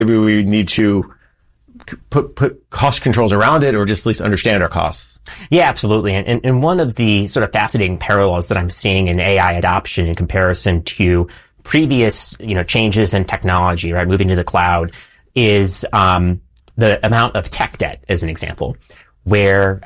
maybe we need to put cost controls around it, or just at least understand our costs? Yeah, absolutely. And one of the sort of fascinating parallels that I'm seeing in AI adoption in comparison to previous, changes in technology, right, moving to the cloud, is the amount of tech debt, as an example, where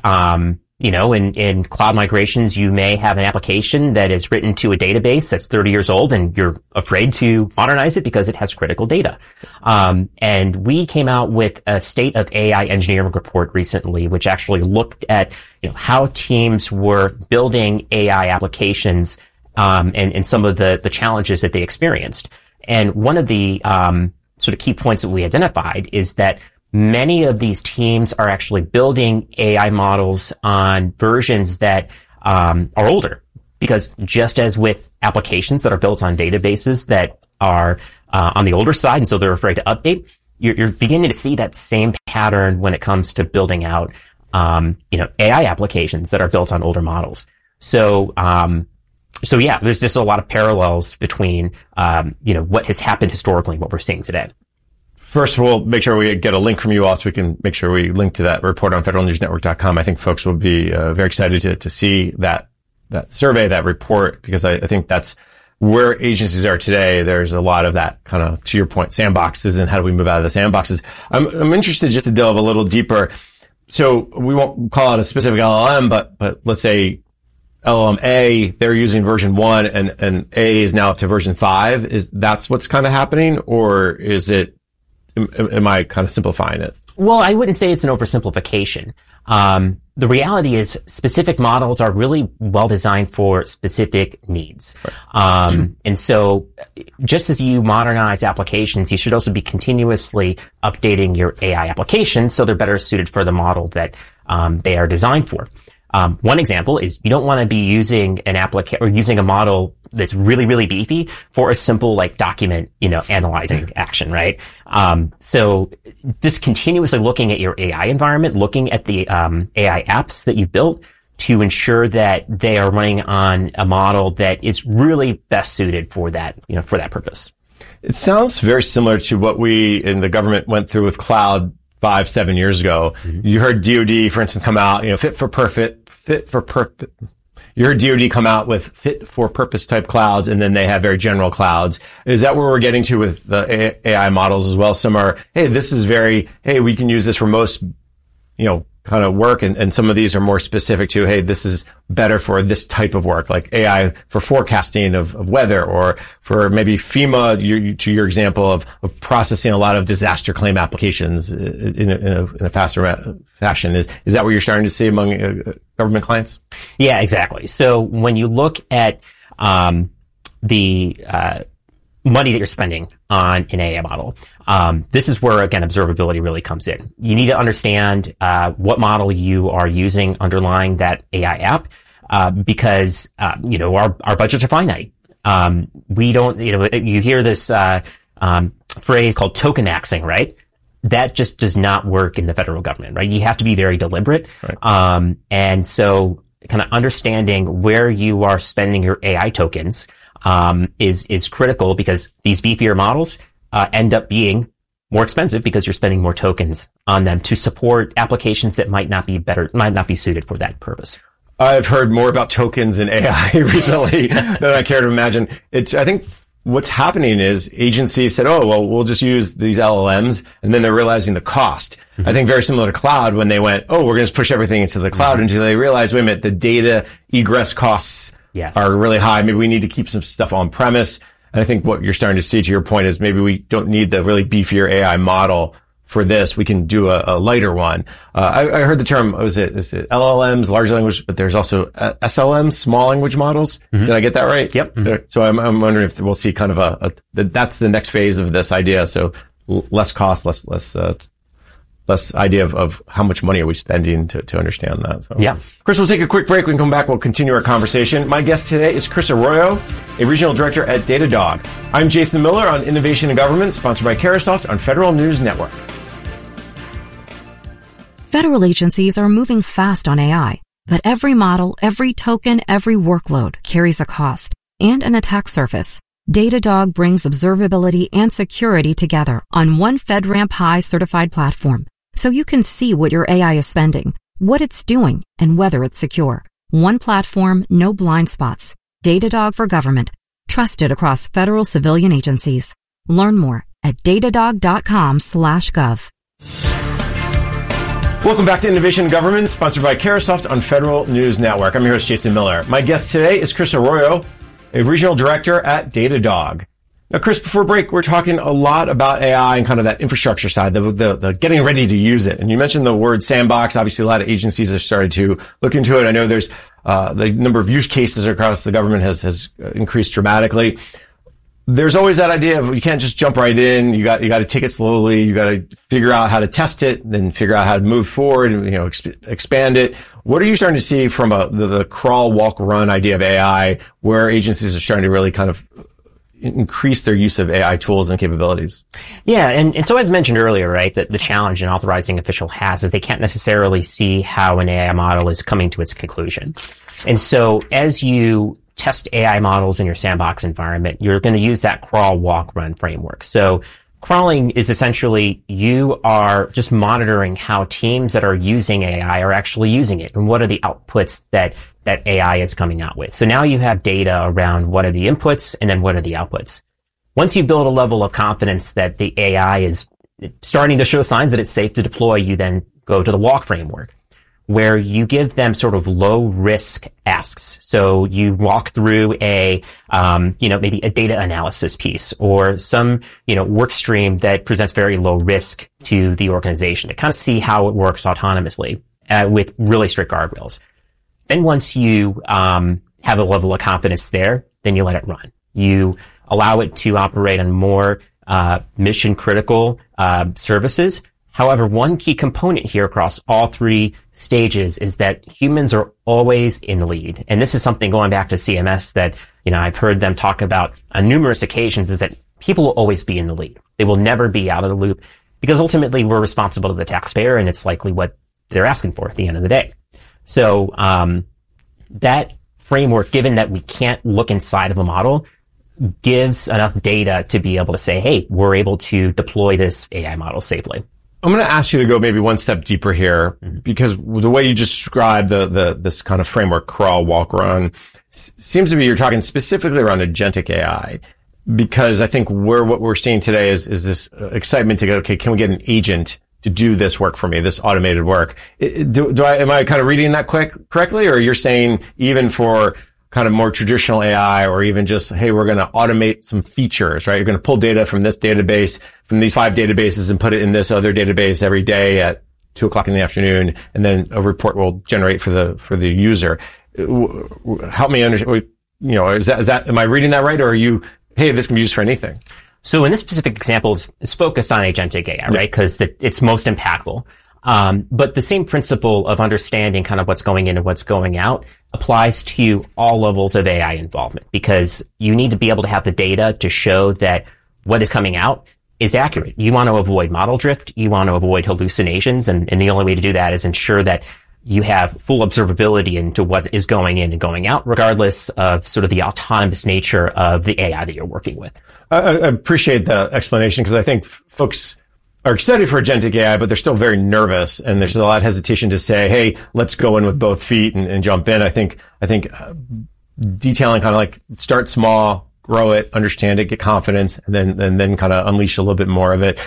in cloud migrations, you may have an application that is written to a database that's 30 years old, and you're afraid to modernize it because it has critical data. And we came out with a state of AI engineering report recently, which actually looked at, how teams were building AI applications, and some of the challenges that they experienced. And one of the, sort of key points that we identified is that many of these teams are actually building AI models on versions that are older, because just as with applications that are built on databases that are on the older side, and so they're afraid to update, you're beginning to see that same pattern when it comes to building out AI applications that are built on older models. So yeah, there's just a lot of parallels between what has happened historically and what we're seeing today. First, we'll make sure we get a link from you all so we can make sure we link to that report on federalnewsnetwork.com. I think folks will be very excited to see that survey, that report, because I think that's where agencies are today. There's a lot of that kind of, to your point, sandboxes, and how do we move out of the sandboxes. I'm interested just to delve a little deeper. So we won't call it a specific LLM, but let's say LLM A, they're using version 1 and A is now up to version 5. That's what's kind of happening, or is it, am I kind of simplifying it? Well, I wouldn't say it's an oversimplification. The reality is specific models are really well designed for specific needs. Right. And so just as you modernize applications, you should also be continuously updating your AI applications so they're better suited for the model that they are designed for. One example is you don't want to be using an or using a model that's really, really beefy for a simple document, analyzing action, right? So just continuously looking at your AI environment, looking at the AI apps that you've built to ensure that they are running on a model that is really best suited for that, for that purpose. It sounds very similar to what we in the government went through with cloud 5-7 years ago. Mm-hmm. You heard DoD, for instance, come out, fit for purpose. You heard DoD come out with fit for purpose type clouds, and then they have very general clouds. Is that where we're getting to with the AI models as well? Some are, we can use this for most, kind of work. And some of these are more specific to, hey, this is better for this type of work, like AI for forecasting of weather, or for maybe FEMA, to your example of processing a lot of disaster claim applications in a faster fashion. Is that what you're starting to see among government clients? Yeah, exactly. So when you look at the money that you're spending on an AI model, this is where, again, observability really comes in. You need to understand what model you are using underlying that AI app, because our budgets are finite. We don't, you hear this phrase called token axing, right? That just does not work in the federal government, right? You have to be very deliberate. Right. And so kind of understanding where you are spending your AI tokens is critical, because these beefier models end up being more expensive because you're spending more tokens on them to support applications that might not be suited for that purpose. I've heard more about tokens in AI recently than I care to imagine. I think what's happening is agencies said, oh, well, we'll just use these LLMs, and then they're realizing the cost. Mm-hmm. I think very similar to cloud, when they went, oh, we're going to push everything into the cloud, until they realized, wait a minute, the data egress costs are really high. Maybe we need to keep some stuff on premise. And I think what you're starting to see, to your point, is maybe we don't need the really beefier AI model for this. We can do a lighter one. I heard the term, is it LLMs, large language, but there's also SLMs, small language models. Mm-hmm. Did I get that right? Yep. Mm-hmm. So I'm wondering if we'll see kind of that's the next phase of this idea. So less cost, less idea of how much money are we spending to understand that. So. Yeah. Chris, we'll take a quick break. When we come back, we'll continue our conversation. My guest today is Chris Arroyo, a regional director at Datadog. I'm Jason Miller on Innovation in Government, sponsored by Carahsoft on Federal News Network. Federal agencies are moving fast on AI, but every model, every token, every workload carries a cost and an attack surface. Datadog brings observability and security together on one FedRAMP High certified platform, so you can see what your AI is spending, what it's doing, and whether it's secure. One platform, no blind spots. Datadog for Government. Trusted across federal civilian agencies. Learn more at datadog.com/gov. Welcome back to Innovation in Government, sponsored by Carahsoft on Federal News Network. I'm your host, Jason Miller. My guest today is Chris Arroyo, a regional director at Datadog. Now, Chris, before break, we're talking a lot about AI and kind of that infrastructure side, the getting ready to use it. And you mentioned the word sandbox. Obviously, a lot of agencies have started to look into it. I know there's the number of use cases across the government has increased dramatically. There's always that idea of you can't just jump right in. You got to take it slowly. You got to figure out how to test it, then figure out how to move forward and expand it. What are you starting to see from the crawl, walk, run idea of AI, where agencies are starting to really kind of increase their use of AI tools and capabilities? Yeah, and so as mentioned earlier, right, that the challenge an authorizing official has is they can't necessarily see how an AI model is coming to its conclusion. And so as you test AI models in your sandbox environment, you're going to use that crawl, walk, run framework. So crawling is essentially you are just monitoring how teams that are using AI are actually using it and what are the outputs that AI is coming out with. So now you have data around what are the inputs and then what are the outputs. Once you build a level of confidence that the AI is starting to show signs that it's safe to deploy, you then go to the walk framework, where you give them sort of low risk asks. So you walk through maybe a data analysis piece or some, work stream that presents very low risk to the organization to kind of see how it works autonomously, with really strict guardrails. Then once you, have a level of confidence there, then you let it run. You allow it to operate on more, mission critical, services. However, one key component here across all three stages is that humans are always in the lead. And this is something going back to CMS that, I've heard them talk about on numerous occasions, is that people will always be in the lead. They will never be out of the loop because ultimately we're responsible to the taxpayer and it's likely what they're asking for at the end of the day. So, that framework, given that we can't look inside of a model, gives enough data to be able to say, hey, we're able to deploy this AI model safely. I'm going to ask you to go maybe one step deeper here, because the way you just described this kind of framework, crawl, walk, run, seems to be you're talking specifically around agentic AI, because I think what we're seeing today is this excitement to go, okay, can we get an agent to do this work for me, this automated work? Am I kind of reading that correctly, or you're saying even for kind of more traditional AI, or even just, hey, we're going to automate some features, right? You're going to pull data from this database, from these 5 databases, and put it in this other database every day at 2:00 in the afternoon, and then a report will generate for the user. Help me understand. Is that am I reading that right, or are you, hey, this can be used for anything? So in this specific example, it's focused on agentic AI, right? Because it's most impactful. But the same principle of understanding kind of what's going in and what's going out applies to all levels of AI involvement, because you need to be able to have the data to show that what is coming out is accurate. You want to avoid model drift. You want to avoid hallucinations. And the only way to do that is ensure that you have full observability into what is going in and going out, regardless of sort of the autonomous nature of the AI that you're working with. I appreciate the explanation, because I think folks are excited for agentic AI, but they're still very nervous, and there's a lot of hesitation to say, hey, let's go in with both feet and jump in. I think detailing kind of like start small, grow it, understand it, get confidence, and then kind of unleash a little bit more of it.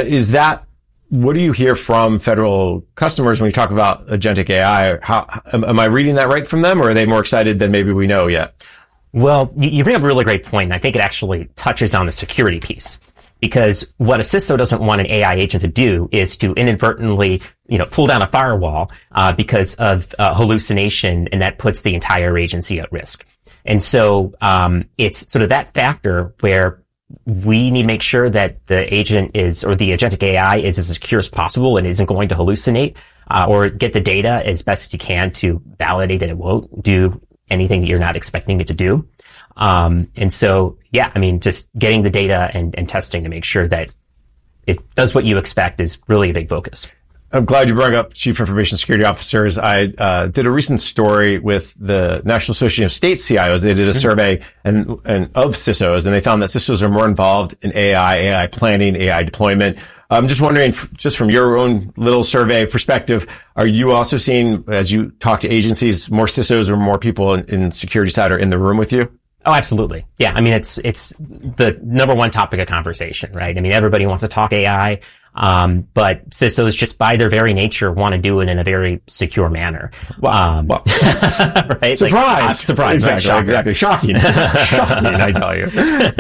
What do you hear from federal customers when you talk about agentic AI? How am I reading that right from them, or are they more excited than maybe we know yet? Well, you bring up a really great point, and I think it actually touches on the security piece. Because what a CISO doesn't want an AI agent to do is to inadvertently, pull down a firewall, because of hallucination, and that puts the entire agency at risk. And so, it's sort of that factor where we need to make sure that the agent or the agentic AI is as secure as possible and isn't going to hallucinate, or get the data as best as you can to validate that it won't do anything that you're not expecting it to do. And so, just getting the data and testing to make sure that it does what you expect is really a big focus. I'm glad you brought up Chief Information Security Officers. I did a recent story with the National Association of State CIOs. They did a survey and of CISOs, and they found that CISOs are more involved in AI planning, AI deployment. I'm just wondering, just from your own little survey perspective, are you also seeing, as you talk to agencies, more CISOs or more people in security side are in the room with you? Oh, absolutely. Yeah. I mean, it's the number one topic of conversation, right? I mean, everybody wants to talk AI. But CISOs just by their very nature want to do it in a very secure manner. Wow. Right? Surprise. Surprise. Exactly. Shocking. I tell you.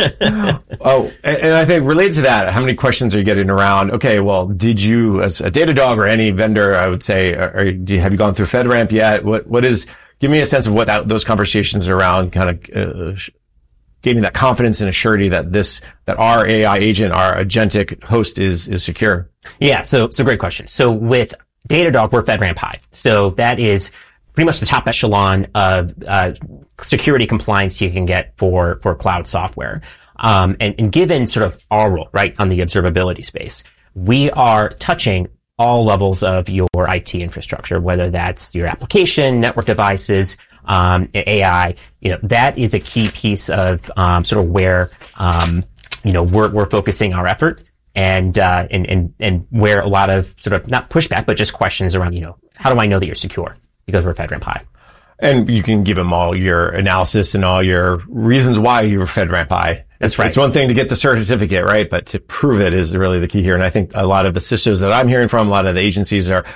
Oh, and I think related to that, how many questions are you getting around? Okay, well, did you, as a Datadog or any vendor, I would say, have you gone through FedRAMP yet? What is, give me a sense of what those conversations are around, kind of, gaining that confidence and assurity that our AI agent, our agentic host is secure? Yeah. So great question. So with Datadog, we're FedRAMP High. So that is pretty much the top echelon of, security compliance you can get for cloud software. And given sort of our role, right, on the observability space, we are touching all levels of your IT infrastructure, whether that's your application, network devices, AI, that is a key piece of, sort of where, we're focusing our effort and where a lot of sort of not pushback, but just questions around, how do I know that you're secure? Because we're FedRAMP High. And you can give them all your analysis and all your reasons why you were FedRAMP High. That's right. It's one thing to get the certificate, right? But to prove it is really the key here. And I think a lot of the CISOs that I'm hearing from, a lot of the agencies are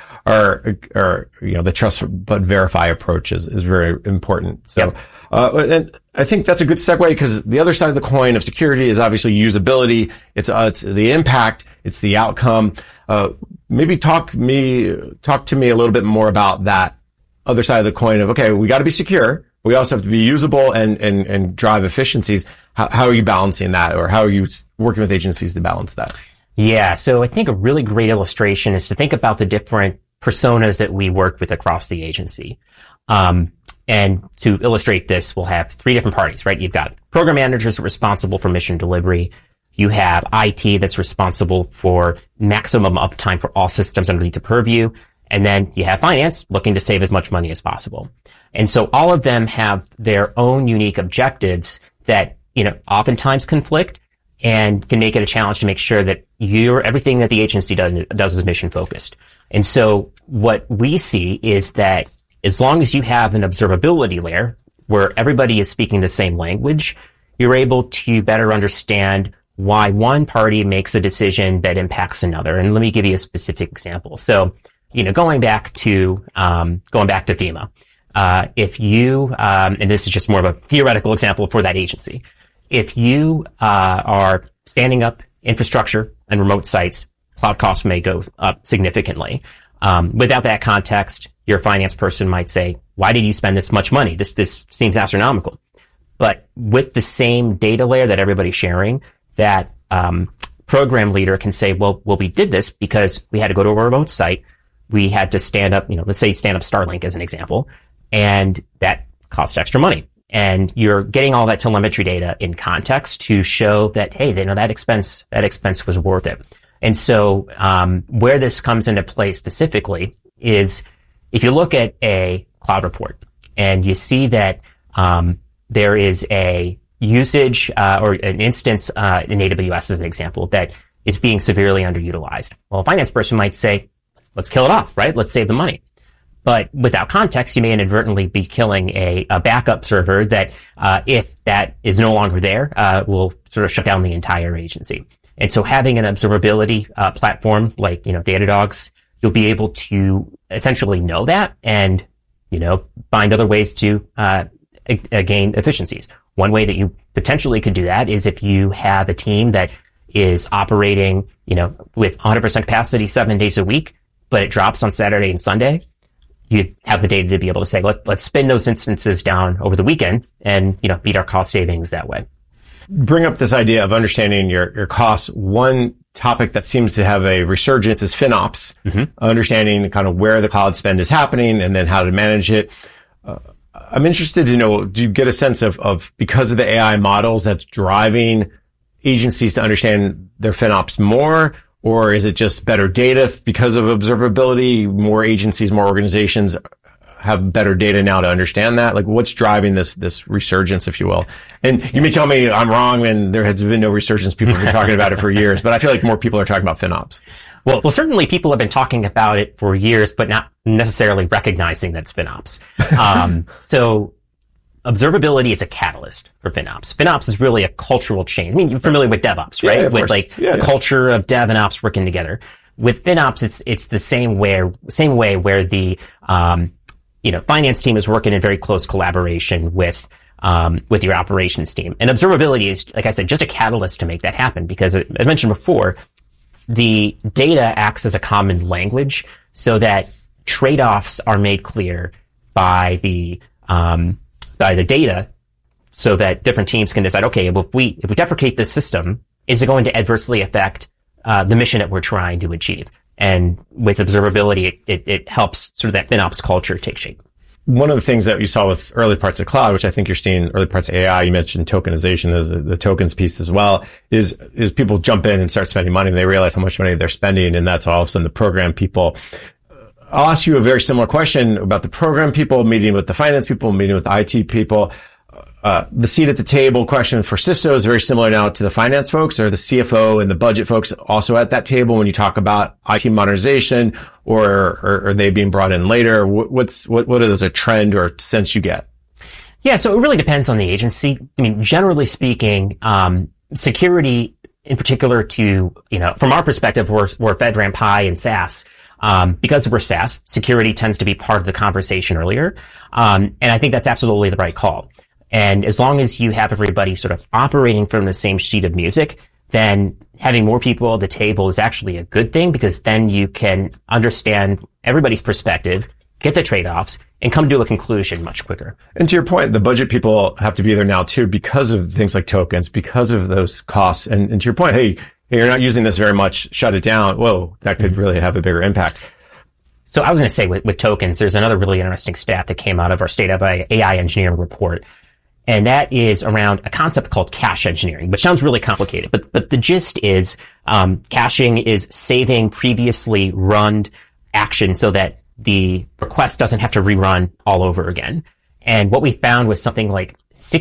the trust but verify approach is very important. So, yep. And I think that's a good segue because the other side of the coin of security is obviously usability. It's the impact. It's the outcome. Maybe talk to me a little bit more about that other side of the coin of, okay, we got to be secure. We also have to be usable and drive efficiencies. How are you balancing that, or how are you working with agencies to balance that? Yeah. So I think a really great illustration is to think about the different personas that we work with across the agency. And to illustrate this, we'll have three different parties, right? You've got program managers responsible for mission delivery. You have IT that's responsible for maximum uptime for all systems underneath the purview. And then you have finance looking to save as much money as possible. And so all of them have their own unique objectives that, oftentimes conflict and can make it a challenge to make sure that everything that the agency does is mission focused. And so what we see is that as long as you have an observability layer where everybody is speaking the same language, you're able to better understand why one party makes a decision that impacts another. And let me give you a specific example. So, going back to FEMA, if you, and this is just more of a theoretical example for that agency, if you are standing up infrastructure and remote sites, cloud costs may go up significantly. Without that context, your finance person might say, why did you spend this much money? This seems astronomical. But with the same data layer that everybody's sharing, that program leader can say, well, we did this because we had to go to a remote site. We had to stand up, let's say stand up Starlink as an example, and that costs extra money. And you're getting all that telemetry data in context to show that, hey, that expense was worth it. And so, where this comes into play specifically is if you look at a cloud report and you see that, there is a usage, or an instance, in AWS as an example that is being severely underutilized. Well, a finance person might say, let's kill it off, right? Let's save the money. But without context, you may inadvertently be killing a backup server that, if that is no longer there, will sort of shut down the entire agency. And so having an observability platform like, Datadog's, you'll be able to essentially know that and, find other ways to gain efficiencies. One way that you potentially could do that is if you have a team that is operating, with 100% capacity 7 days a week, but it drops on Saturday and Sunday. You have the data to be able to say, let's spin those instances down over the weekend and, beat our cost savings that way. Bring up this idea of understanding your costs. One topic that seems to have a resurgence is FinOps, understanding kind of where the cloud spend is happening and then how to manage it. I'm interested to know, do you get a sense of because of the AI models that's driving agencies to understand their FinOps more? Or is it just better data because of observability? More agencies, more organizations have better data now to understand that? Like, what's driving this resurgence, if you will? And you may tell me I'm wrong and there has been no resurgence. People have been talking about it for years, but I feel like more people are talking about FinOps. Well, certainly people have been talking about it for years, but not necessarily recognizing that it's FinOps. So observability is a catalyst for FinOps. FinOps is really a cultural change. I mean, you're familiar with DevOps, right? Yeah, with the culture of Dev and Ops working together. With FinOps, it's the same way where the, finance team is working in very close collaboration with your operations team. And observability is, like I said, just a catalyst to make that happen because, as mentioned before, the data acts as a common language so that trade-offs are made clear by the data so that different teams can decide, okay, well, if we deprecate this system, is it going to adversely affect the mission that we're trying to achieve? And with observability, it helps sort of that FinOps culture take shape. One of the things that you saw with early parts of cloud, which I think you're seeing early parts of AI, you mentioned tokenization as the tokens piece as well, is people jump in and start spending money and they realize how much money they're spending. And that's all of a sudden the program people. I'll ask you a very similar question about the program people meeting with the finance people, meeting with the IT people. The seat at the table question for CISO is very similar now to the finance folks. Are the CFO and the budget folks also at that table when you talk about IT modernization, or are they being brought in later? What is a trend or sense you get? Yeah, so it really depends on the agency. I mean, generally speaking, security in particular from our perspective, we're FedRAMP High and SaaS. Because we're SaaS, security tends to be part of the conversation earlier. And I think that's absolutely the right call. And as long as you have everybody sort of operating from the same sheet of music, then having more people at the table is actually a good thing because then you can understand everybody's perspective, get the trade-offs, and come to a conclusion much quicker. And to your point, the budget people have to be there now too because of things like tokens, because of those costs. And to your point, hey, you're not using this very much, shut it down. Whoa, that could really have a bigger impact. So I was going to say with tokens, there's another really interesting stat that came out of our State of AI Engineering report. And that is around a concept called cache engineering, which sounds really complicated. But the gist is, caching is saving previously run action so that the request doesn't have to rerun all over again. And what we found was something like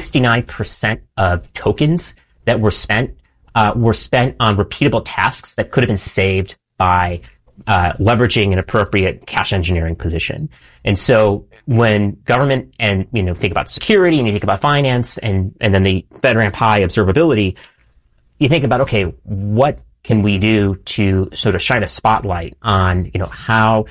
69% of tokens that were spent on repeatable tasks that could have been saved by leveraging an appropriate cache engineering position. And so when government and, think about security and you think about finance and then the FedRAMP High observability, you think about, okay, what can we do to sort of shine a spotlight on, how,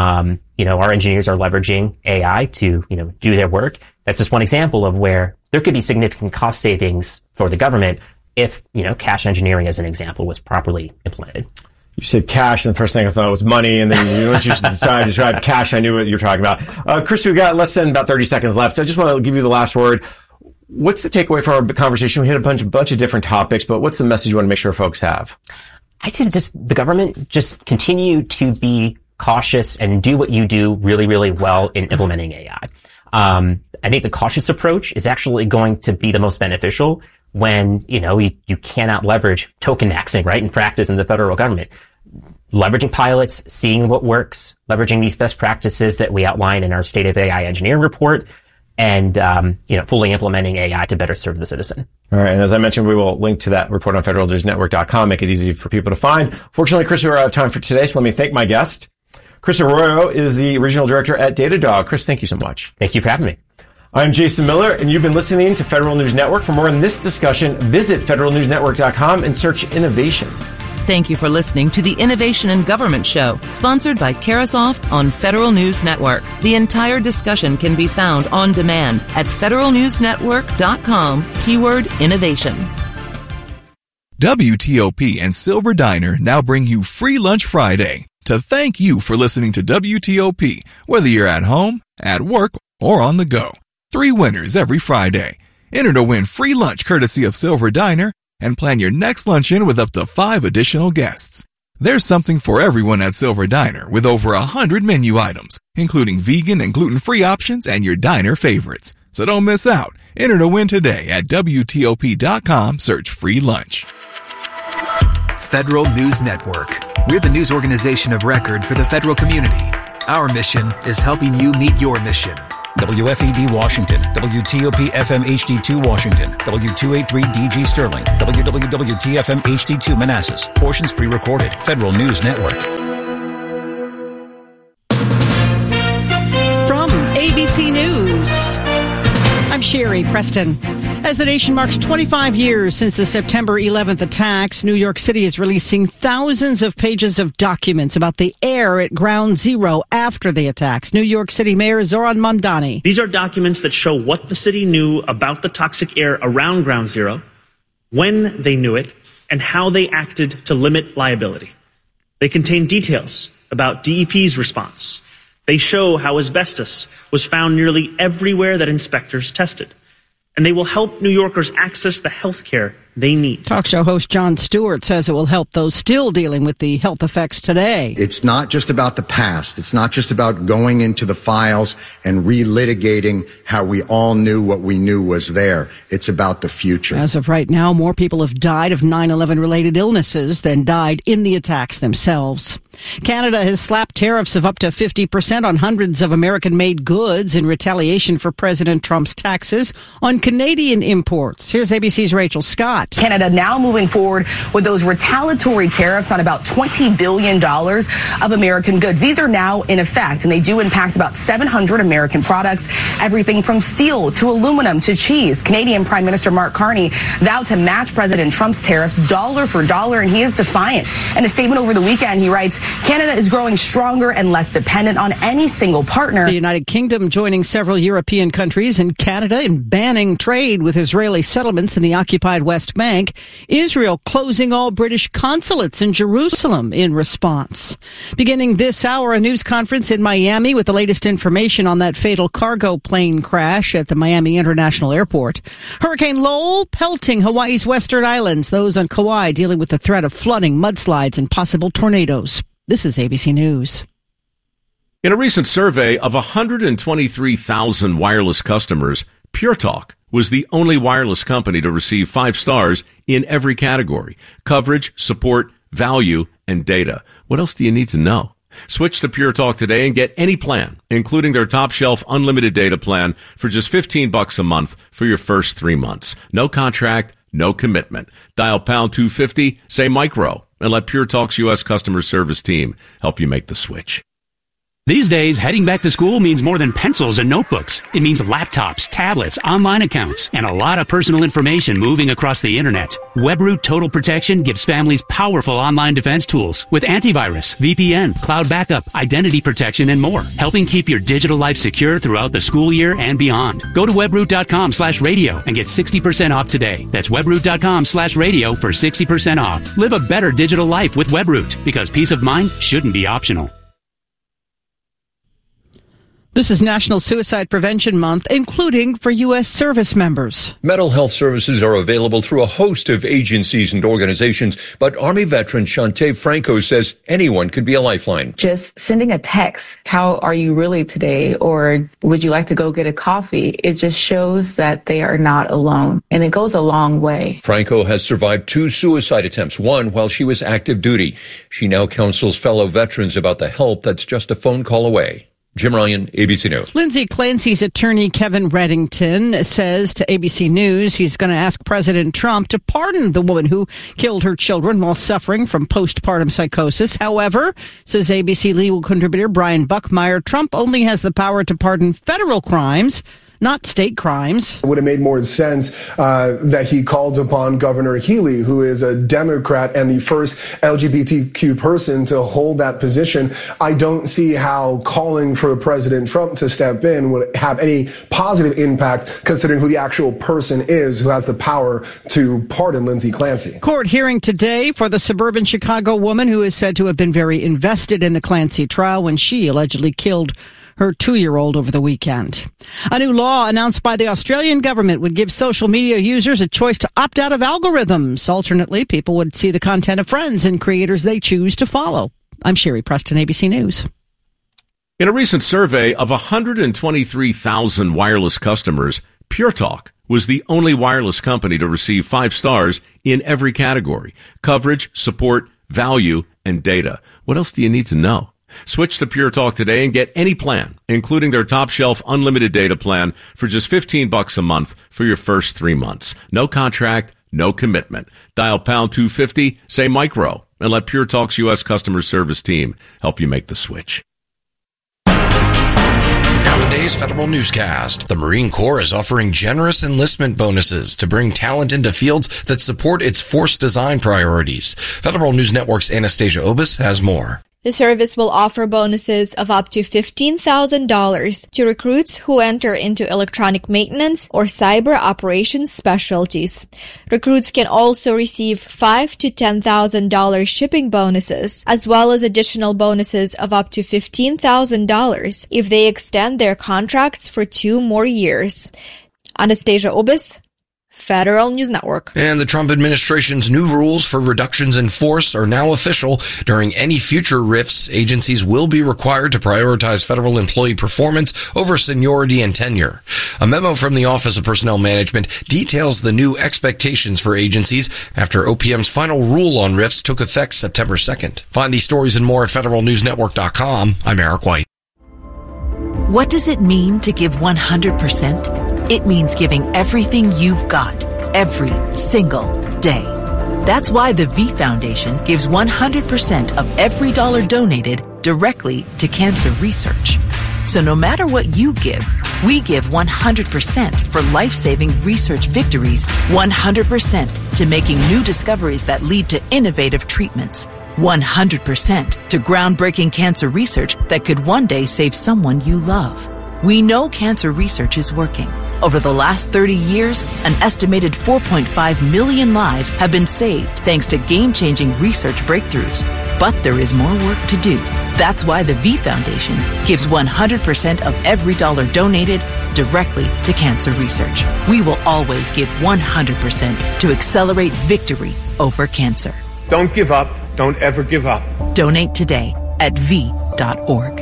our engineers are leveraging AI to, do their work. That's just one example of where there could be significant cost savings for the government if, cache engineering as an example was properly implemented. You said cash, and the first thing I thought was money, and then once you decided to describe cash, I knew what you were talking about. Chris, we've got less than about 30 seconds left. I just want to give you the last word. What's the takeaway from our conversation? We hit a bunch of different topics, but what's the message you want to make sure folks have? I'd say just the government just continue to be cautious and do what you do really, really well in implementing AI. I think the cautious approach is actually going to be the most beneficial when, you cannot leverage token maxing, right, in practice in the federal government. Leveraging pilots, seeing what works, leveraging these best practices that we outline in our State of AI Engineering report, and, fully implementing AI to better serve the citizen. All right. And as I mentioned, we will link to that report on federalnewsnetwork.com, make it easy for people to find. Fortunately, Chris, we're out of time for today, so let me thank my guest. Chris Arroyo is the Regional Director at Datadog. Chris, thank you so much. Thank you for having me. I'm Jason Miller, and you've been listening to Federal News Network. For more on this discussion, visit federalnewsnetwork.com and search innovation. Thank you for listening to the Innovation in Government Show, sponsored by Carahsoft on Federal News Network. The entire discussion can be found on demand at federalnewsnetwork.com, keyword innovation. WTOP and Silver Diner now bring you Free Lunch Friday to thank you for listening to WTOP, whether you're at home, at work, or on the go. 3 winners every Friday. Enter to win free lunch courtesy of Silver Diner and plan your next luncheon with up to 5 additional guests. There's something for everyone at Silver Diner with over 100 menu items, including vegan and gluten-free options and your diner favorites. So don't miss out. Enter to win today at WTOP.com. Search free lunch. Federal News Network. We're the news organization of record for the federal community. Our mission is helping you meet your mission. WFED Washington, WTOP FM HD2 Washington, W283 DG Sterling, WWWTFM HD2 Manassas. Portions pre-recorded. Federal News Network. From ABC News, I'm Sherry Preston. As the nation marks 25 years since the September 11th attacks, New York City is releasing thousands of pages of documents about the air at Ground Zero after the attacks. New York City Mayor Zoran Mamdani. These are documents that show what the city knew about the toxic air around Ground Zero, when they knew it, and how they acted to limit liability. They contain details about DEP's response. They show how asbestos was found nearly everywhere that inspectors tested. And they will help New Yorkers access the health care they need. Talk show host Jon Stewart says it will help those still dealing with the health effects today. It's not just about the past. It's not just about going into the files and relitigating how we all knew what we knew was there. It's about the future. As of right now, more people have died of 9/11 related illnesses than died in the attacks themselves. Canada has slapped tariffs of up to 50% on hundreds of American-made goods in retaliation for President Trump's taxes on Canadian imports. Here's ABC's Rachel Scott. Canada now moving forward with those retaliatory tariffs on about $20 billion of American goods. These are now in effect, and they do impact about 700 American products, everything from steel to aluminum to cheese. Canadian Prime Minister Mark Carney vowed to match President Trump's tariffs dollar for dollar, and he is defiant. In a statement over the weekend, he writes, Canada is growing stronger and less dependent on any single partner. The United Kingdom joining several European countries and Canada in banning trade with Israeli settlements in the occupied West Bank. Israel closing all British consulates in Jerusalem in response. Beginning this hour, a news conference in Miami with the latest information on that fatal cargo plane crash at the Miami International Airport. Hurricane Lowell pelting Hawaii's western islands, those on Kauai dealing with the threat of flooding, mudslides, and possible tornadoes. This is ABC News. In a recent survey of 123,000 wireless customers, Pure Talk was the only wireless company to receive 5 stars in every category: coverage, support, value, and data. What else do you need to know? Switch to Pure Talk today and get any plan, including their top shelf unlimited data plan for just $15 a month for your first 3 months. No contract, no commitment. Dial pound 250, say micro, and let Pure Talk's U.S. customer service team help you make the switch. These days, heading back to school means more than pencils and notebooks. It means laptops, tablets, online accounts, and a lot of personal information moving across the internet. WebRoot Total Protection gives families powerful online defense tools with antivirus, VPN, cloud backup, identity protection, and more, helping keep your digital life secure throughout the school year and beyond. Go to webroot.com/radio and get 60% off today. That's webroot.com/radio for 60% off. Live a better digital life with WebRoot, because peace of mind shouldn't be optional. This is National Suicide Prevention Month, including for U.S. service members. Mental health services are available through a host of agencies and organizations, but Army veteran Shantae Franco says anyone could be a lifeline. Just sending a text, how are you really today? Or would you like to go get a coffee? It just shows that they are not alone, and it goes a long way. Franco has survived 2 suicide attempts, one while she was active duty. She now counsels fellow veterans about the help that's just a phone call away. Jim Ryan, ABC News. Lindsay Clancy's attorney, Kevin Reddington, says to ABC News he's going to ask President Trump to pardon the woman who killed her children while suffering from postpartum psychosis. However, says ABC legal contributor Brian Buckmeyer, Trump only has the power to pardon federal crimes, not state crimes. It would have made more sense that he called upon Governor Healey, who is a Democrat and the first LGBTQ person to hold that position. I don't see how calling for President Trump to step in would have any positive impact, considering who the actual person is who has the power to pardon Lindsay Clancy. Court hearing today for the suburban Chicago woman who is said to have been very invested in the Clancy trial when she allegedly killed her 2-year-old over the weekend. A new law announced by the Australian government would give social media users a choice to opt out of algorithms. Alternately, people would see the content of friends and creators they choose to follow. I'm Sherry Preston, ABC News. In a recent survey of 123,000 wireless customers, Pure Talk was the only wireless company to receive 5 stars in every category: coverage, support, value, and data. What else do you need to know? Switch to Pure Talk today and get any plan, including their top shelf unlimited data plan for just $15 a month for your first 3 months. No contract, no commitment. Dial pound 250, say micro, and let Pure Talk's U.S. customer service team help you make the switch. Now today's Federal Newscast. The Marine Corps is offering generous enlistment bonuses to bring talent into fields that support its force design priorities. Federal News Network's Anastasia Obis has more. The service will offer bonuses of up to $15,000 to recruits who enter into electronic maintenance or cyber operations specialties. Recruits can also receive $5,000 to $10,000 shipping bonuses, as well as additional bonuses of up to $15,000 if they extend their contracts for 2 more years. Anastasia Obis, Federal News Network. And the Trump administration's new rules for reductions in force are now official. During any future rifts, agencies will be required to prioritize federal employee performance over seniority and tenure. A memo from the Office of Personnel Management details the new expectations for agencies after OPM's final rule on rifts took effect September 2nd. Find these stories and more at federalnewsnetwork.com. I'm Eric White. What does it mean to give 100%? It means giving everything you've got, every single day. That's why the V Foundation gives 100% of every dollar donated directly to cancer research. So no matter what you give, we give 100% for life-saving research victories, 100% to making new discoveries that lead to innovative treatments, 100% to groundbreaking cancer research that could one day save someone you love. We know cancer research is working. Over the last 30 years, an estimated 4.5 million lives have been saved thanks to game-changing research breakthroughs. But there is more work to do. That's why the V Foundation gives 100% of every dollar donated directly to cancer research. We will always give 100% to accelerate victory over cancer. Don't give up. Don't ever give up. Donate today at v.org.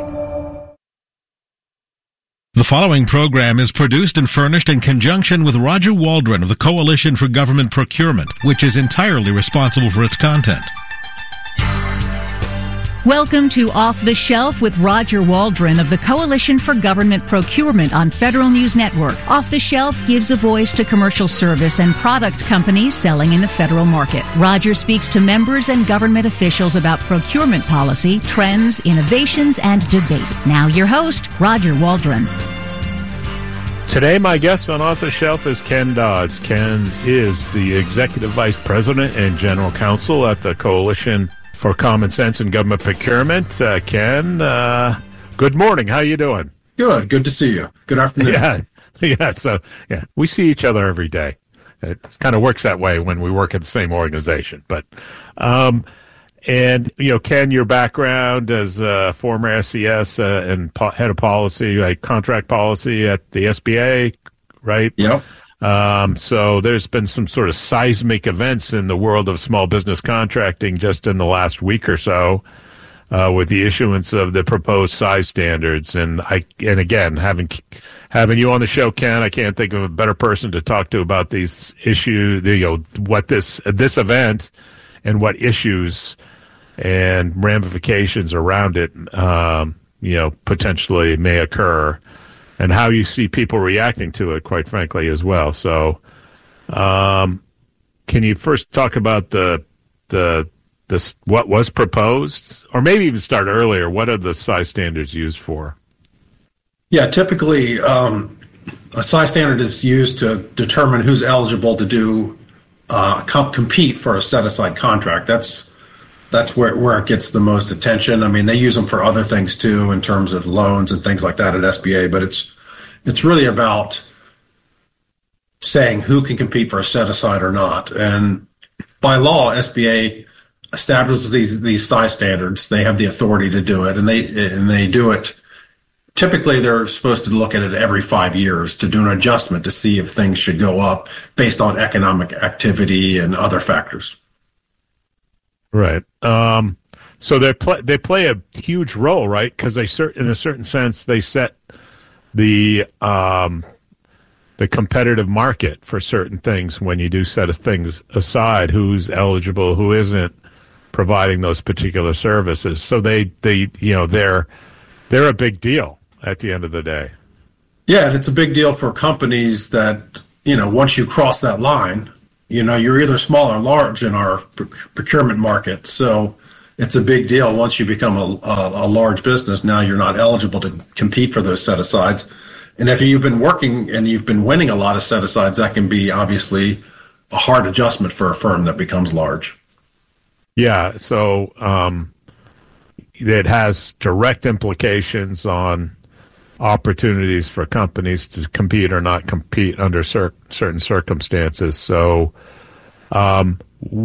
The following program is produced and furnished in conjunction with Roger Waldron of the Coalition for Government Procurement, which is entirely responsible for its content. Welcome to Off the Shelf with Roger Waldron of the Coalition for Government Procurement on Federal News Network. Off the Shelf gives a voice to commercial service and product companies selling in the federal market. Roger speaks to members and government officials about procurement policy, trends, innovations, and debate. Now your host, Roger Waldron. Today, my guest on Off the Shelf is Ken Dodds. Ken is the Executive Vice President and General Counsel at the Coalition for Common Sense and Government Procurement. Ken, good morning. How you doing? Good. Good to see you. Good afternoon. Yeah. So, we see each other every day. It kind of works that way when we work at the same organization. But, and, Ken, your background as former SES and head of policy, like contract policy at the SBA, right? Yep. So there's been some sort of seismic events in the world of small business contracting just in the last week or so, with the issuance of the proposed size standards. And again, having you on the show, Ken, I can't think of a better person to talk to about these issues, what this event and what issues and ramifications around it, potentially may occur. And how you see people reacting to it, quite frankly, as well. So, can you first talk about what was proposed, or maybe even start earlier? What are the size standards used for? Yeah, typically, a size standard is used to determine who's eligible to do compete for a set-aside contract. That's where it gets the most attention. I mean, they use them for other things too, in terms of loans and things like that at SBA. But it's really about saying who can compete for a set aside or not. And by law, SBA establishes these size standards. They have the authority to do it, and they do it. Typically, they're supposed to look at it every 5 years to do an adjustment to see if things should go up based on economic activity and other factors. Right. So they play a huge role, right? Because in a certain sense, they set the competitive market for certain things when you do set things aside, who's eligible, who isn't, providing those particular services. So they're a big deal at the end of the day. Yeah, and it's a big deal for companies that, once you cross that line, you're either small or large in our procurement market. So it's a big deal once you become a large business. Now you're not eligible to compete for those set-asides. And if you've been working and you've been winning a lot of set-asides, that can be obviously a hard adjustment for a firm that becomes large. Yeah, so it has direct implications on opportunities for companies to compete or not compete under certain circumstances. So so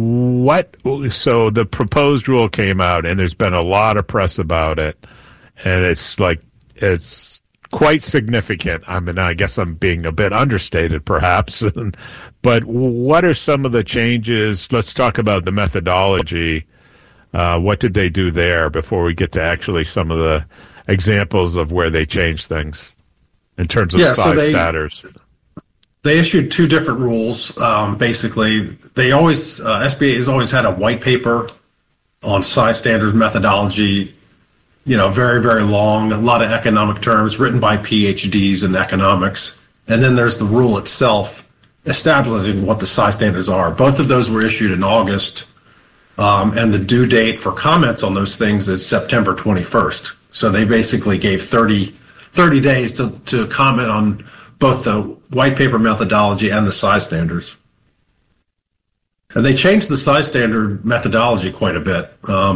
the proposed rule came out, and there's been a lot of press about it, and it's quite significant. I mean, I guess I'm being a bit understated, perhaps. But what are some of the changes? Let's talk about the methodology. What did they do there before we get to actually some of the examples of where they changed things in terms of size standards? They issued two different rules. Basically, SBA has always had a white paper on size standards methodology. Very, very long, a lot of economic terms written by PhDs in economics. And then there's the rule itself establishing what the size standards are. Both of those were issued in August, and the due date for comments on those things is September 21st. So they basically gave 30 days to comment on both the white paper methodology and the size standards. And they changed the size standard methodology quite a bit.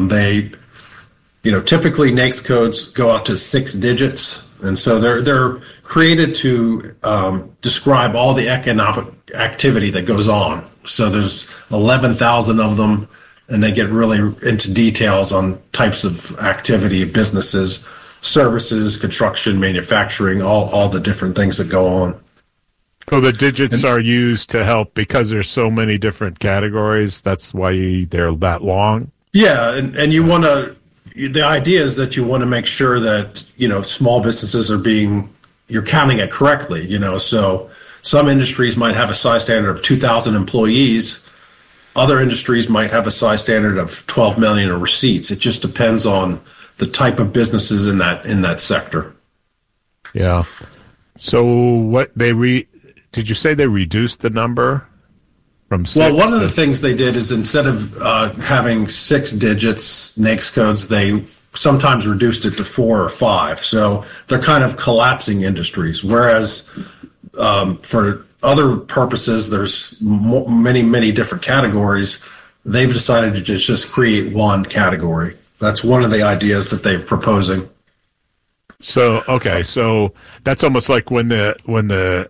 Typically NAICS codes go out to 6 digits, and so they're created to describe all the economic activity that goes on. So there's 11,000 of them, and they get really into details on types of activity, businesses, services, construction, manufacturing, all the different things that go on. So the digits are used to help because there's so many different categories. That's why they're that long. Yeah, and you want to. The idea is that you want to make sure that, small businesses you're counting it correctly, so some industries might have a size standard of 2,000 employees. Other industries might have a size standard of 12 million in receipts. It just depends on the type of businesses in that sector. Yeah. So what did you say they reduced the number? From 6 well, one of the things they did is instead of having 6 digits NAICS codes, they sometimes reduced it to 4 or 5. So they're kind of collapsing industries. Whereas for other purposes, there's many, many different categories. They've decided to just create one category. That's one of the ideas that they're proposing. So that's almost like when an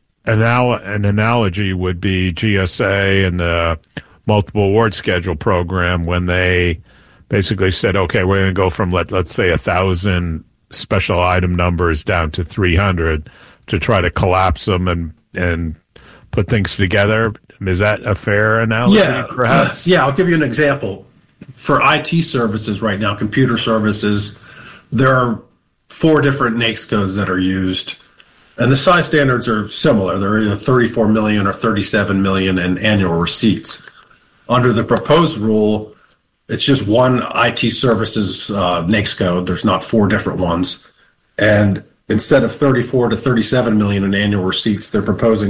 analogy would be GSA and the multiple award schedule program when they basically said, okay, we're going to go from, let's say, 1,000 special item numbers down to 300 to try to collapse them and put things together. Is that a fair analogy, perhaps? Yeah, I'll give you an example. For IT services right now, computer services, there are 4 different NAICS codes that are used. And the size standards are similar. They're either 34 million or 37 million in annual receipts. Under the proposed rule, it's just one IT services NAICS code. There's not 4 different ones. And instead of 34 to 37 million in annual receipts, they're proposing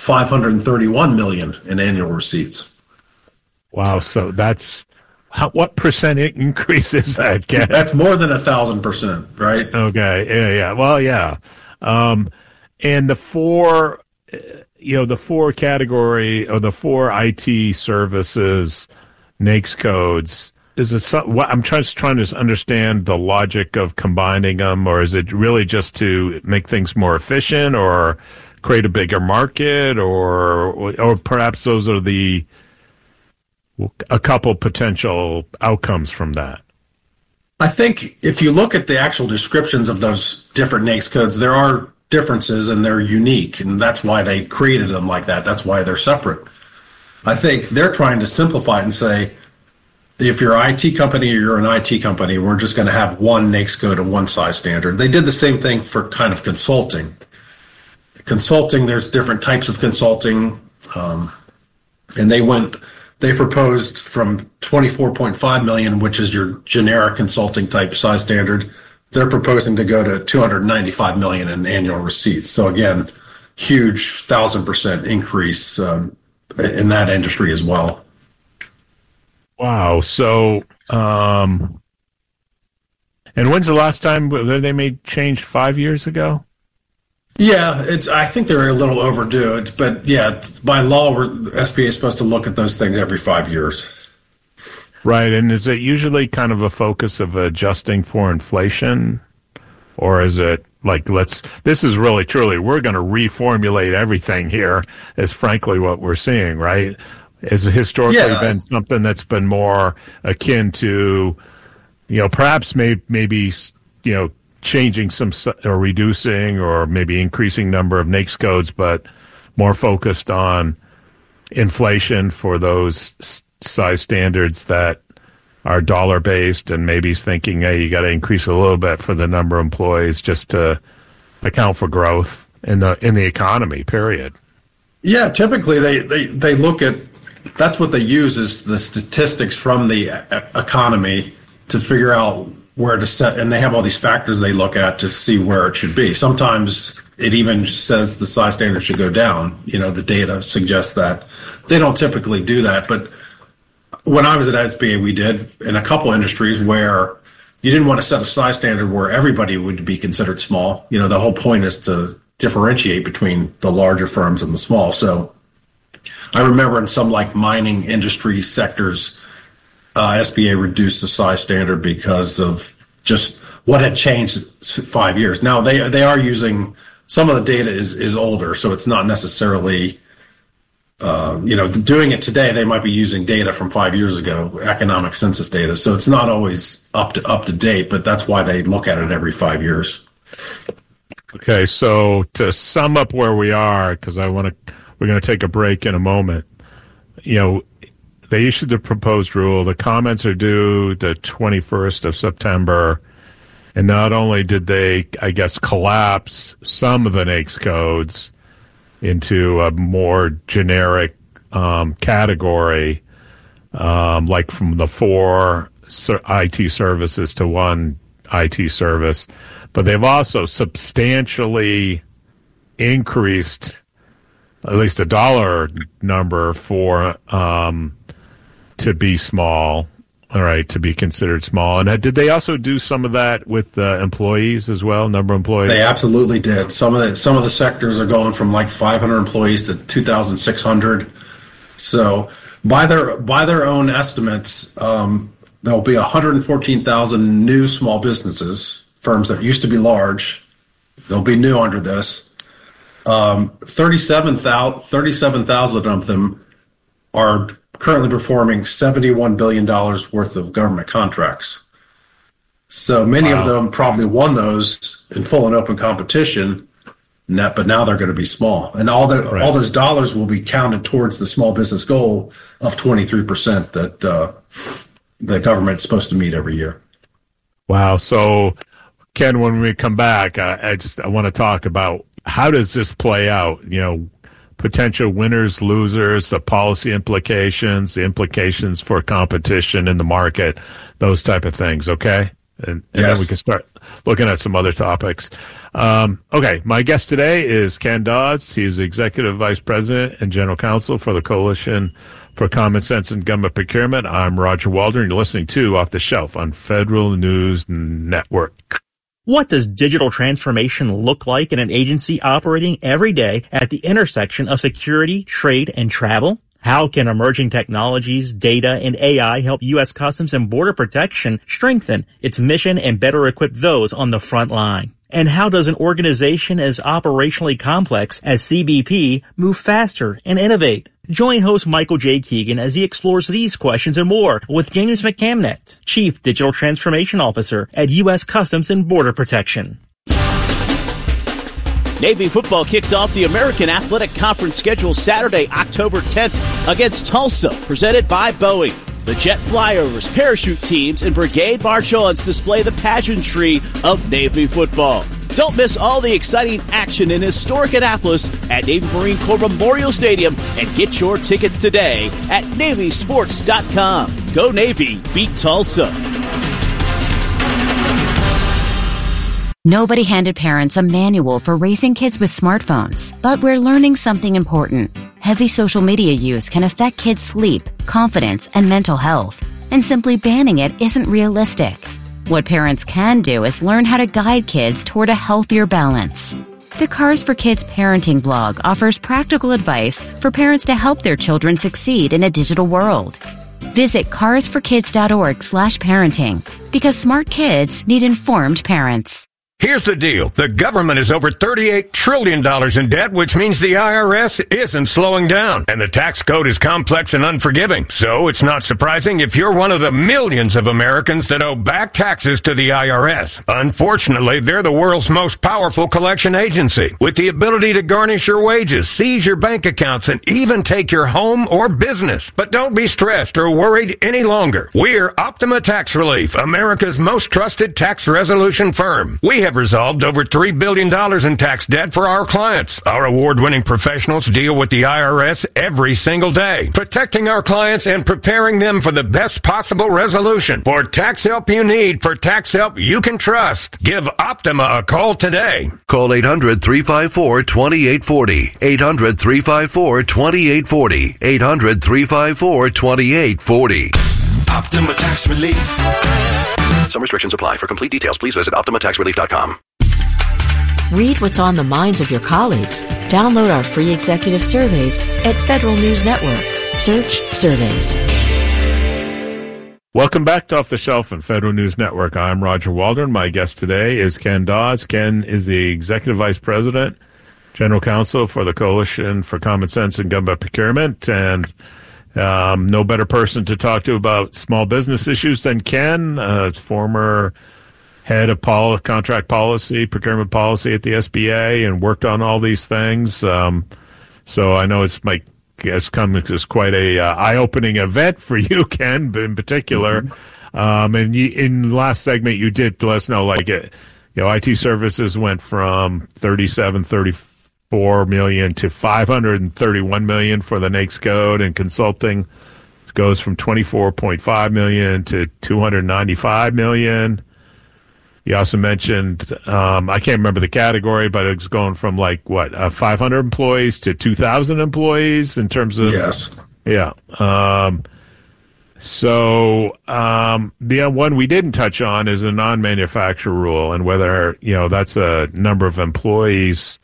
531 million in annual receipts. Wow. So that's what percent increase is that, Ken? That's more than 1,000%, right? Okay. Yeah. Well, yeah. And the 4 category or the 4 IT services NAICS codes, is it I'm just trying to understand the logic of combining them, or is it really just to make things more efficient or create a bigger market, or perhaps those are a couple potential outcomes from that? I think if you look at the actual descriptions of those different NAICS codes, there are differences and they're unique, and that's why they created them like that. That's why they're separate. I think they're trying to simplify it and say, if you're an IT company or you're an IT company, we're just going to have one NAICS code and one size standard. They did the same thing for kind of consulting. Consulting, there's different types of consulting, and they went They proposed from $24.5 million, which is your generic consulting type size standard. They're proposing to go to $295 million in annual receipts. So again, huge 1,000% increase in that industry as well. Wow. So, and when's the last time they made change? 5 years ago? Yeah, I think they're a little overdue. But yeah, by law, SBA is supposed to look at those things every 5 years. Right. And is it usually kind of a focus of adjusting for inflation? Or is it like, this is really truly, we're going to reformulate everything here, is frankly what we're seeing, right? Has historically been something that's been more akin to, perhaps maybe, changing some or reducing or maybe increasing number of NAICS codes, but more focused on inflation for those size standards that are dollar based, and maybe thinking, hey, you got to increase a little bit for the number of employees just to account for growth in the economy, period. Yeah, typically they look at, that's what they use is the statistics from the economy to figure out where to set, and they have all these factors they look at to see where it should be. Sometimes it even says the size standard should go down. The data suggests that. They don't typically do that, but when I was at SBA, we did in a couple industries where you didn't want to set a size standard where everybody would be considered small. The whole point is to differentiate between the larger firms and the small. So I remember in some like mining industry sectors, SBA reduced the size standard because of just what had changed 5 years. Now they are using, some of the data is older, so it's not necessarily, doing it today. They might be using data from 5 years ago, economic census data. So it's not always up to date, but that's why they look at it every 5 years. Okay, so to sum up where we are, because we're going to take a break in a moment. They issued the proposed rule. The comments are due the 21st of September. And not only did they, I guess, collapse some of the NAICS codes into a more generic category, like from the 4 IT services to 1 IT service, but they've also substantially increased at least a dollar number for to be small, all right, to be considered small. And did they also do some of that with employees as well, number of employees? They absolutely did. Some of the sectors are going from like 500 employees to 2,600. So by their own estimates, there'll be 114,000 new small businesses, firms that used to be large. They'll be new under this. 37,000 of them are currently performing $71 billion worth of government contracts. So many of them probably won those in full and open competition, but now they're going to be small. And all those dollars will be counted towards the small business goal of 23% that the government's supposed to meet every year. Wow. So, Ken, when we come back, I want to talk about how does this play out? Potential winners, losers, the policy implications, the implications for competition in the market, those type of things, okay? And then we can start looking at some other topics. Okay, my guest today is Ken Dodds. He is Executive Vice President and General Counsel for the Coalition for Common Sense in Government Procurement. I'm Roger Waldron. You're listening to Off the Shelf on Federal News Network. What does digital transformation look like in an agency operating every day at the intersection of security, trade, and travel? How can emerging technologies, data, and AI help U.S. Customs and Border Protection strengthen its mission and better equip those on the front line? And how does an organization as operationally complex as CBP move faster and innovate? Join host Michael J. Keegan as he explores these questions and more with James McCamnett, Chief Digital Transformation Officer at U.S. Customs and Border Protection. Navy football kicks off the American Athletic Conference schedule Saturday, October 10th against Tulsa, presented by Boeing. The jet flyovers, parachute teams, and brigade march-ons display the pageantry of Navy football. Don't miss all the exciting action in historic Annapolis at Navy Marine Corps Memorial Stadium and get your tickets today at NavySports.com. Go Navy, beat Tulsa. Nobody handed parents a manual for raising kids with smartphones, but we're learning something important. Heavy social media use can affect kids' sleep, confidence, and mental health, and simply banning it isn't realistic. What parents can do is learn how to guide kids toward a healthier balance. The Cars for Kids parenting blog offers practical advice for parents to help their children succeed in a digital world. Visit carsforkids.org/parenting, because smart kids need informed parents. Here's the deal. The government is over $38 trillion in debt, which means the IRS isn't slowing down. And the tax code is complex and unforgiving. So it's not surprising if you're one of the millions of Americans that owe back taxes to the IRS. Unfortunately, they're the world's most powerful collection agency, with the ability to garnish your wages, seize your bank accounts, and even take your home or business. But don't be stressed or worried any longer. We're Optima Tax Relief, America's most trusted tax resolution firm. We have resolved over $3 billion in tax debt for our clients. Our award-winning professionals deal with the IRS every single day, protecting our clients and preparing them for the best possible resolution. For tax help you need, for tax help you can trust, give Optima a call today. Call 800-354-2840. 800-354-2840. 800-354-2840. Optima Tax Relief. Some restrictions apply. For complete details, please visit OptimaTaxRelief.com. Read what's on the minds of your colleagues. Download our free executive surveys at Federal News Network. Search Surveys. Welcome back to Off the Shelf and Federal News Network. I'm Roger Waldron. My guest today is Ken Dawes. Ken is the Executive Vice President, General Counsel for the Coalition for Common Sense and Government Procurement, and no better person to talk to about small business issues than Ken, former head of contract policy, procurement policy at the SBA, and worked on all these things. So I know it's come as quite a eye-opening event for you, Ken, in particular. And in the last segment, you did let us know, IT services went from $34 million to $531 million for the NAICS code, and consulting goes from $24.5 million to $295 million. You also mentioned, I can't remember the category, but it's going from 500 employees to 2,000 employees in terms of. Yes. Yeah. The one we didn't touch on is a non-manufacturer rule, and whether, that's a number of employees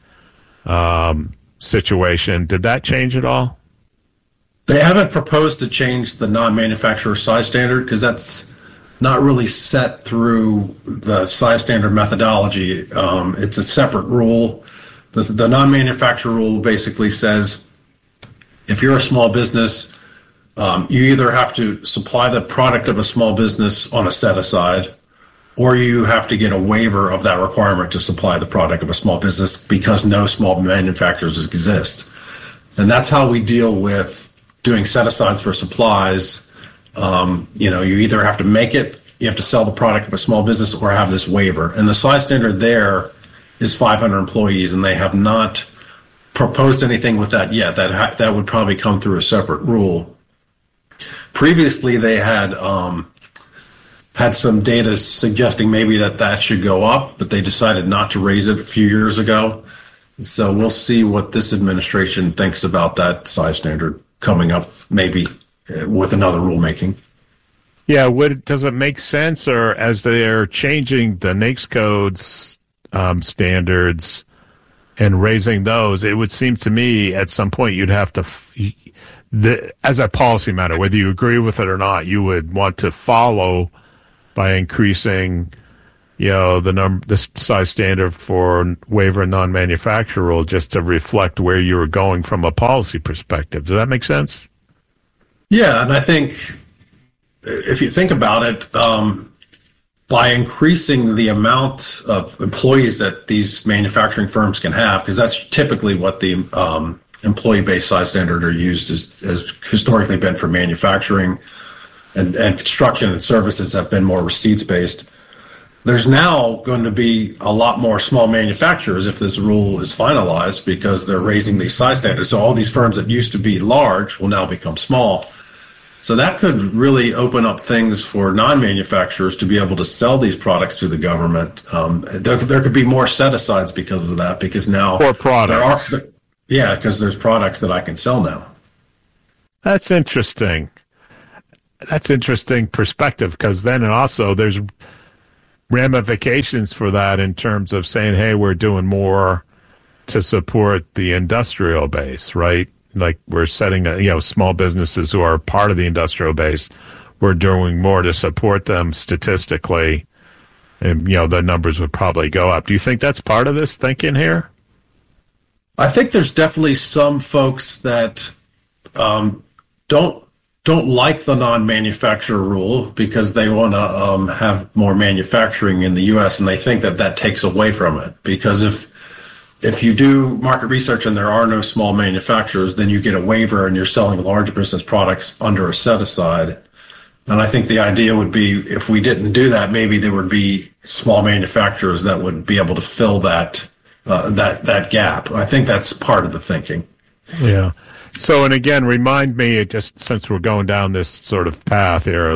situation. Did that change at all? They haven't proposed to change the non-manufacturer size standard because that's not really set through the size standard methodology. It's a separate rule. The non-manufacturer rule basically says if you're a small business, you either have to supply the product of a small business on a set-aside, or you have to get a waiver of that requirement to supply the product of a small business because no small manufacturers exist. And that's how we deal with doing set-asides for supplies. You either have to make it, you have to sell the product of a small business, or have this waiver. And the size standard there is 500 employees, and they have not proposed anything with that yet. That would probably come through a separate rule. Previously, they had some data suggesting maybe that should go up, but they decided not to raise it a few years ago. So we'll see what this administration thinks about that size standard coming up, maybe with another rulemaking. Yeah, does it make sense, or as they're changing the NAICS codes standards and raising those, it would seem to me at some point you'd have to, as a policy matter, whether you agree with it or not, you would want to follow by increasing, the size standard for waiver and non-manufacturer rule just to reflect where you were going from a policy perspective. Does that make sense? Yeah, and I think if you think about it, by increasing the amount of employees that these manufacturing firms can have, because that's typically what the employee-based size standard are used has historically been for manufacturing, and construction and services have been more receipts-based. There's now going to be a lot more small manufacturers if this rule is finalized because they're raising these size standards. So all these firms that used to be large will now become small. So that could really open up things for non-manufacturers to be able to sell these products to the government. There could be more set-asides because of that, because now for products. Because there's products that I can sell now. That's interesting. That's interesting perspective, because then also there's ramifications for that in terms of saying, hey, we're doing more to support the industrial base, right? Like we're setting, small businesses who are part of the industrial base, we're doing more to support them statistically, and, the numbers would probably go up. Do you think that's part of this thinking here? I think there's definitely some folks that don't like the non-manufacturer rule because they want to have more manufacturing in the U.S. and they think that takes away from it. Because if you do market research and there are no small manufacturers, then you get a waiver and you're selling large business products under a set-aside. And I think the idea would be if we didn't do that, maybe there would be small manufacturers that would be able to fill that gap. I think that's part of the thinking. Yeah. So, and again, remind me, just since we're going down this sort of path here,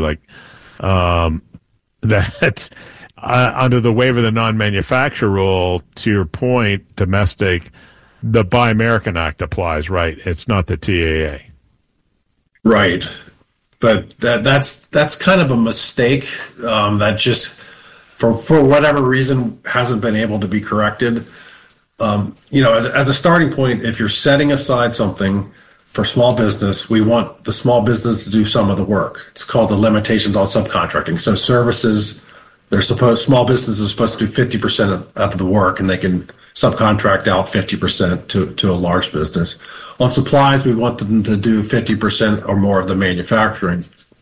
that under the waiver of the non-manufacturer rule, to your point, domestic, the Buy American Act applies, right? It's not the TAA. Right. But that's kind of a mistake that just, for whatever reason, hasn't been able to be corrected. As a starting point, if you're setting aside something for small business, we want the small business to do some of the work. It's called the limitations on subcontracting. So services, small businesses are supposed to do 50% of the work, and they can subcontract out 50% to a large business. On supplies, we want them to do 50% or more of the manufacturing.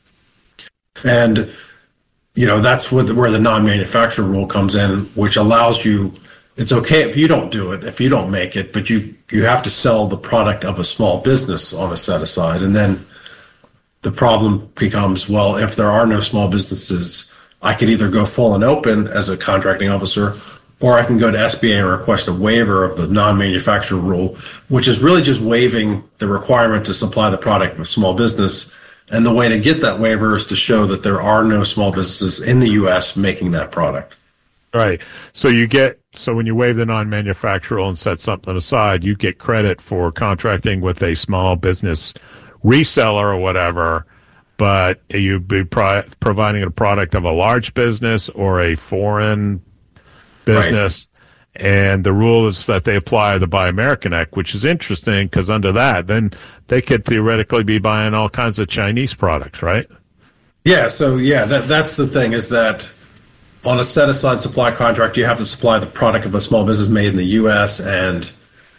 And, that's where the non-manufacturer rule comes in, which allows you. It's okay if you don't do it, if you don't make it, but you have to sell the product of a small business on a set-aside. And then the problem becomes, well, if there are no small businesses, I could either go full and open as a contracting officer, or I can go to SBA and request a waiver of the non-manufacturer rule, which is really just waiving the requirement to supply the product of a small business. And the way to get that waiver is to show that there are no small businesses in the U.S. making that product. Right. So when you waive the non-manufacturer and set something aside, you get credit for contracting with a small business reseller or whatever, but you'd be providing a product of a large business or a foreign business. Right. And the rule is that they apply the Buy American Act, which is interesting because under that, then they could theoretically be buying all kinds of Chinese products, right? Yeah. So, that's the thing is that on a set-aside supply contract, you have to supply the product of a small business made in the U.S. And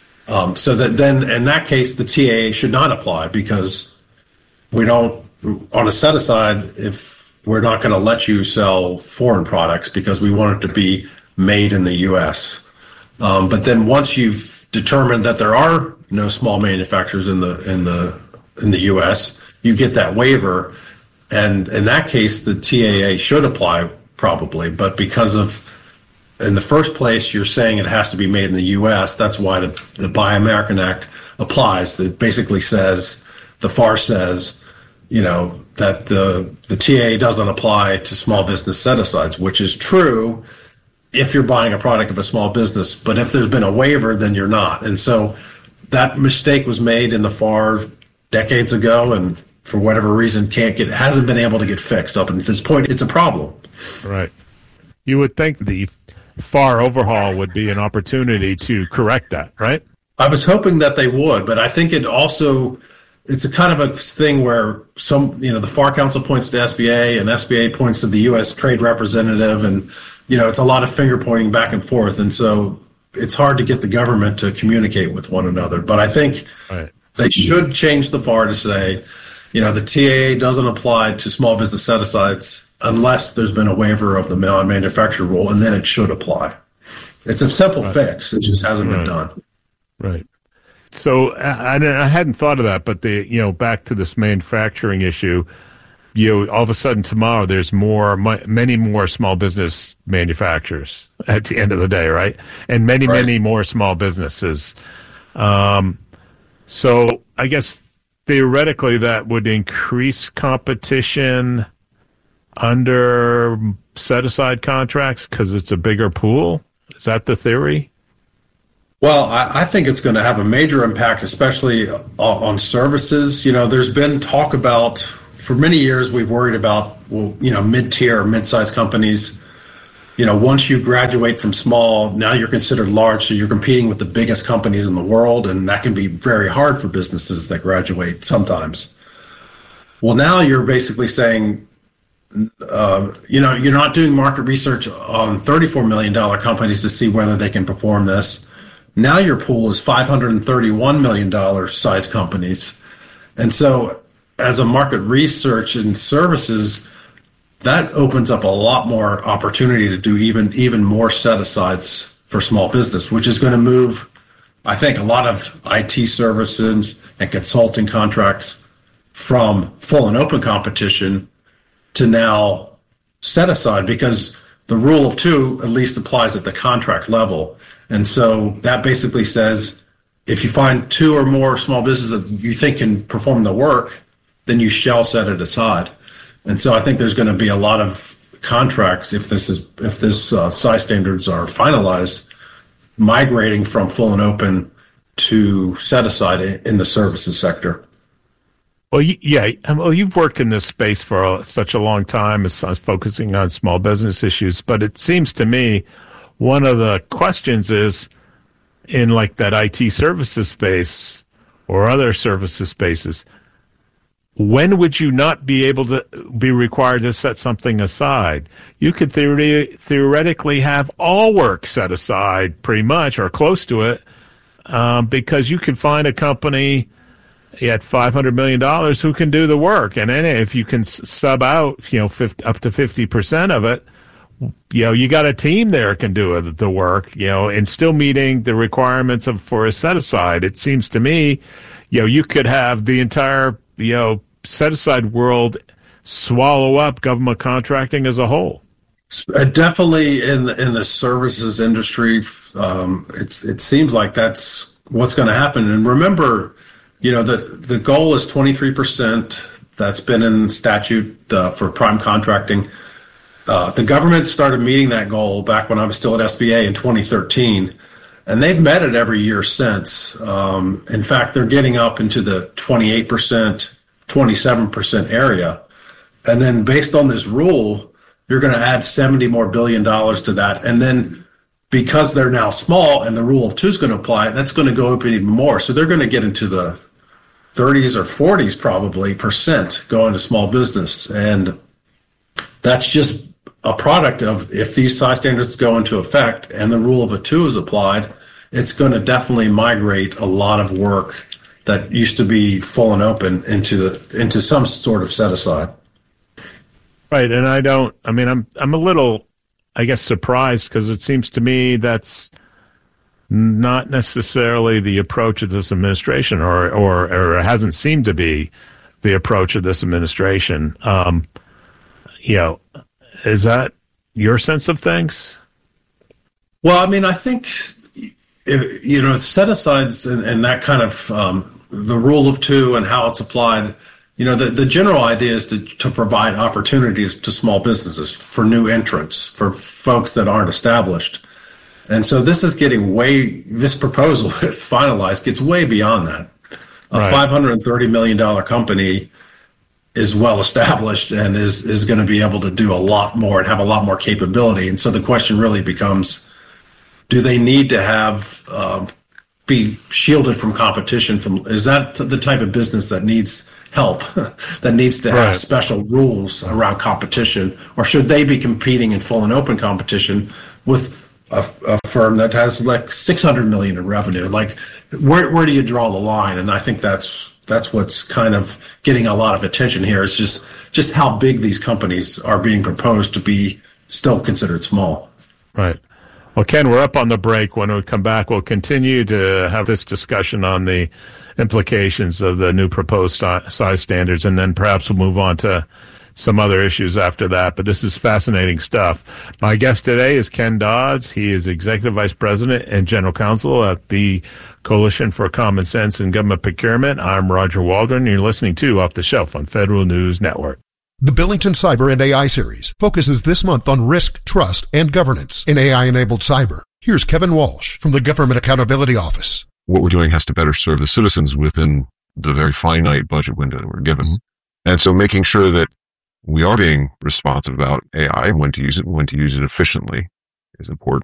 so that then in that case, the TAA should not apply because we don't, on a set-aside, if we're not going to let you sell foreign products because we want it to be made in the U.S. But then once you've determined that there are no small manufacturers in the U.S., you get that waiver. And in that case, the TAA should apply probably, but because of, in the first place, you're saying it has to be made in the U.S., that's why the Buy American Act applies. That basically says, the FAR says, that the TAA doesn't apply to small business set-asides, which is true if you're buying a product of a small business, but if there's been a waiver, then you're not. And so that mistake was made in the FAR decades ago, and for whatever reason hasn't been able to get fixed up. And at this point, it's a problem. Right. You would think the FAR overhaul would be an opportunity to correct that, right? I was hoping that they would, but I think it's a kind of a thing where the FAR Council points to SBA and SBA points to the U.S. Trade Representative, and, it's a lot of finger pointing back and forth. And so it's hard to get the government to communicate with one another. But I think they should change the FAR to say, the TAA doesn't apply to small business set-asides unless there's been a waiver of the non-manufacturer rule, and then it should apply. It's a simple fix. It just hasn't been done. Right. So I hadn't thought of that, but back to this manufacturing issue, all of a sudden tomorrow there's many more small business manufacturers at the end of the day, right? And many more small businesses. So I guess theoretically that would increase competition under set-aside contracts because it's a bigger pool. Is that the theory? Well, I think it's going to have a major impact, especially on services. There's been talk about, for many years, we've worried about, mid-tier, mid-sized companies. Once you graduate from small, now you're considered large, so you're competing with the biggest companies in the world, and that can be very hard for businesses that graduate sometimes. Well, now you're basically saying, you're not doing market research on $34 million companies to see whether they can perform this. Now your pool is $531 million size companies. And so as a market research and services, that opens up a lot more opportunity to do even more set-asides for small business, which is going to move, I think, a lot of IT services and consulting contracts from full and open competition to now set-aside, because the rule of two at least applies at the contract level. And so that basically says if you find two or more small businesses that you think can perform the work, then you shall set it aside. And so I think there's going to be a lot of contracts, if this size standards are finalized, migrating from full and open to set aside in the services sector. Well, yeah. Well, you've worked in this space for such a long time as focusing on small business issues, but it seems to me one of the questions is in like that IT services space or other services spaces, when would you not be able to be required to set something aside? You could theoretically have all work set aside pretty much or close to it because you can find a company at $500 million who can do the work. And then if you can sub out, up to 50% of it, you got a team there can do the work, and still meeting the requirements for a set aside. It seems to me, you could have the entire, set aside world swallow up government contracting as a whole. Definitely in the services industry, it seems like that's what's going to happen. And remember, the goal is 23%. That's been in statute for prime contracting. The government started meeting that goal back when I was still at SBA in 2013, and they've met it every year since. In fact, they're getting up into the 28%, 27% area. And then based on this rule, you're going to add $70 more billion to that. And then because they're now small and the rule of two is going to apply, that's going to go up even more. So they're going to get into the 30s or 40s probably percent going to small business. And that's just a product of if these size standards go into effect and the rule of a two is applied, it's going to definitely migrate a lot of work that used to be full and open into some sort of set aside. Right. And I'm a little, I guess, surprised because it seems to me that's not necessarily the approach of this administration or it hasn't seemed to be the approach of this administration. Is that your sense of things? Well, I think, set-asides and that kind of the rule of two and how it's applied, the general idea is to provide opportunities to small businesses for new entrants, for folks that aren't established. And so this is this proposal, if finalized, gets way beyond that. A $530 million company is well established and is going to be able to do a lot more and have a lot more capability. And so the question really becomes, do they need to have be shielded from competition? Is that the type of business that needs help, that needs to have special rules around competition, or should they be competing in full and open competition with a firm that has like $600 million in revenue? Like, where do you draw the line? And I think that's what's kind of getting a lot of attention here, is just how big these companies are being proposed to be still considered small. Right. Well, Ken, we're up on the break. When we come back, we'll continue to have this discussion on the implications of the new proposed size standards, and then perhaps we'll move on to some other issues after that. But this is fascinating stuff. My guest today is Ken Dodds. He is Executive Vice President and General Counsel at the Coalition for Common Sense in Government Procurement. I'm Roger Waldron. You're listening to Off the Shelf on Federal News Network. The Billington Cyber and AI series focuses this month on risk, trust, and governance in AI-enabled cyber. Here's Kevin Walsh from the Government Accountability Office. What we're doing has to better serve the citizens within the very finite budget window that we're given. And so making sure that we are being responsive about AI and when to use it efficiently is important.